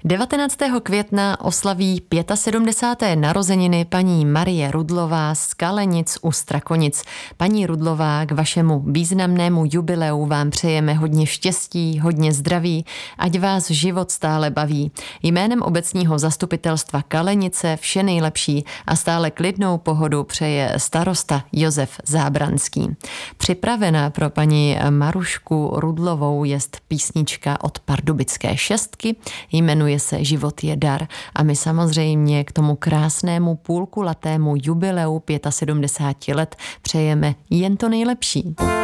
19. května oslaví 75. narozeniny paní Marie Rudlová z Kalenic u Strakonic. Paní Rudlová, k vašemu významnému jubileu vám přejeme hodně štěstí, hodně zdraví, ať vás život stále baví. Jménem obecního zastupitelstva Kalenice vše nejlepší a stále klidnou pohodu přeje starosta Josef Zábranský. Připravená pro paní Marušku Rudlovou jest písnička od Pardubické šestky, jmenuje se Život je dar a my samozřejmě k tomu krásnému půlkulatému jubileu 75 let přejeme jen to nejlepší.